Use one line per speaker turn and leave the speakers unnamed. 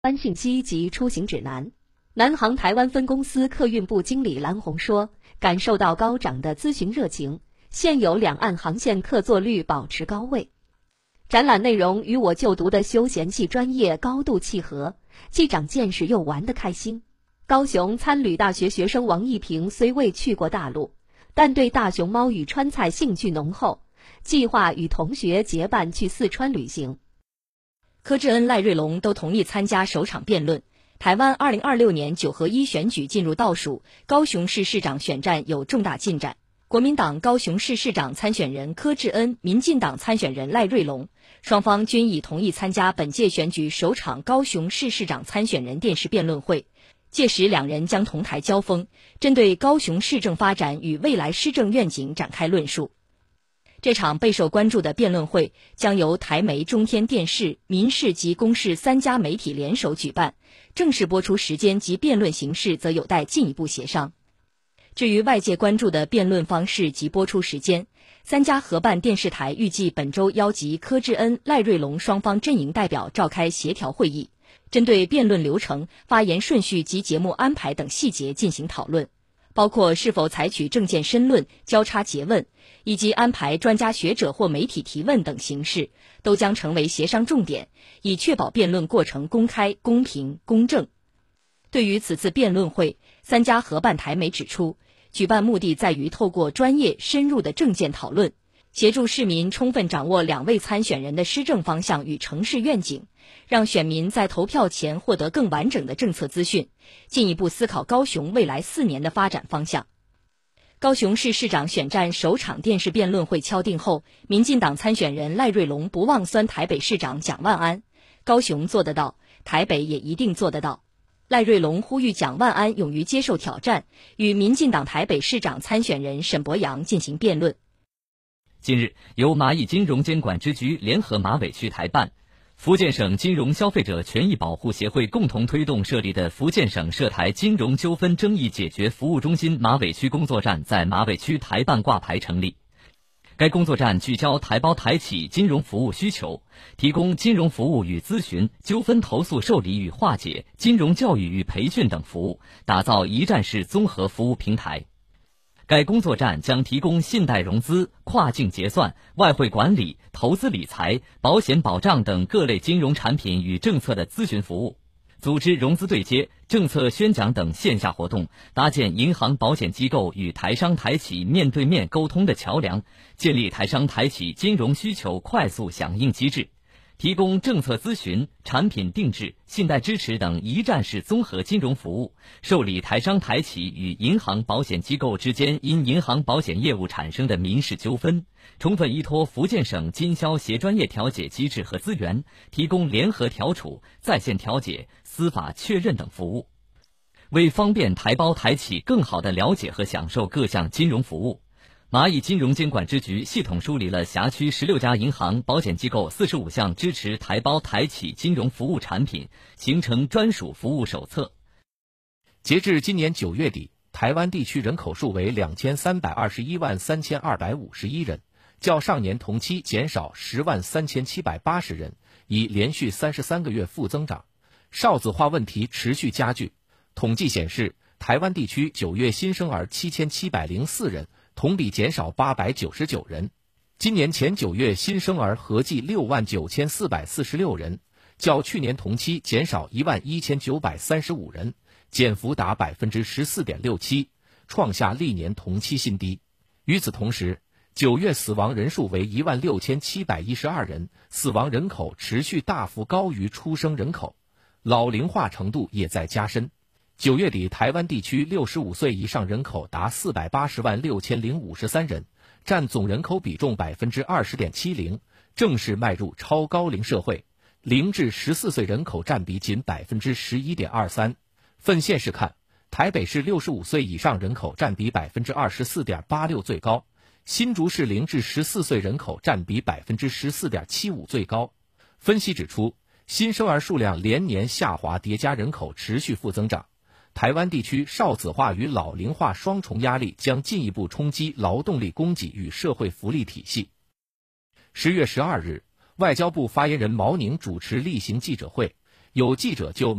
班信息及出行指南。南航台湾分公司客运部经理蓝红说，感受到高涨的咨询热情，现有两岸航线客座率保持高位。展览内容与我就读的休闲系专业高度契合，既长见识又玩得开心。高雄参旅大学学生王一平虽未去过大陆，但对大熊猫与川菜兴趣浓厚，计划与同学结伴去四川旅行。
柯志恩、赖瑞隆都同意参加首场辩论。台湾2026年9合1选举进入倒数，高雄市市长选战有重大进展。国民党高雄市市长参选人柯志恩、民进党参选人赖瑞隆，双方均已同意参加本届选举首场高雄市市长参选人电视辩论会。届时两人将同台交锋，针对高雄市政发展与未来施政愿景展开论述。这场备受关注的辩论会将由台媒、中天电视、民视及公视3家媒体联手举办，正式播出时间及辩论形式则有待进一步协商。至于外界关注的辩论方式及播出时间，3家合办电视台预计本周邀集柯志恩、赖瑞隆双方阵营代表召开协调会议，针对辩论流程、发言顺序及节目安排等细节进行讨论，包括是否采取政见申论、交叉诘问，以及安排专家学者或媒体提问等形式，都将成为协商重点，以确保辩论过程公开、公平、公正。对于此次辩论会，3家合办台媒指出，举办目的在于透过专业深入的政见讨论，协助市民充分掌握2位参选人的施政方向与城市愿景，让选民在投票前获得更完整的政策资讯，进一步思考高雄未来4年的发展方向。高雄市市长选战首场电视辩论会敲定后，民进党参选人赖瑞隆不忘酸台北市长蒋万安，高雄做得到，台北也一定做得到。赖瑞隆呼吁蒋万安勇于接受挑战，与民进党台北市长参选人沈伯洋进行辩论。
近日，由蚂蚁金融监管支局联合马尾区台办、福建省金融消费者权益保护协会共同推动设立的福建省涉台金融纠纷争议解决服务中心马尾区工作站在马尾区台办挂牌成立。该工作站聚焦台胞台企金融服务需求，提供金融服务与咨询、纠纷投诉受理与化解、金融教育与培训等服务，打造一站式综合服务平台。该工作站将提供信贷融资、跨境结算、外汇管理、投资理财、保险保障等各类金融产品与政策的咨询服务，组织融资对接、政策宣讲等线下活动，搭建银行保险机构与台商台企面对面沟通的桥梁，建立台商台企金融需求快速响应机制，提供政策咨询、产品定制、信贷支持等一站式综合金融服务，受理台商台企与银行保险机构之间因银行保险业务产生的民事纠纷，充分依托福建省经销协专业调解机制和资源，提供联合调处、在线调解、司法确认等服务。为方便台胞台企更好地了解和享受各项金融服务，蚂蚁金融监管支局系统梳理了辖区16家银行、保险机构45项支持台胞台企金融服务产品，形成专属服务手册。
截至今年9月底，台湾地区人口数为2321万3251人，较上年同期减少10万3780人，已连续33个月负增长。少子化问题持续加剧。统计显示，台湾地区9月新生儿7704人，同比减少899人。今年前9月新生儿合计6万9446人，较去年同期减少1万1935人，减幅达 14.67%， 创下历年同期新低。与此同时，9月死亡人数为1万6712人，死亡人口持续大幅高于出生人口，老龄化程度也在加深。9月底，台湾地区65岁以上人口达480万6053人，占总人口比重 20.70%， 正式迈入超高龄社会。0至14岁人口占比仅 11.23%。分县市看，台北市65岁以上人口占比 24.86% 最高，新竹市0至14岁人口占比 14.75% 最高。分析指出，新生儿数量连年下滑叠加人口持续负增长，台湾地区少子化与老龄化双重压力将进一步冲击劳动力供给与社会福利体系。10月12日，外交部发言人毛宁主持例行记者会， 有记者就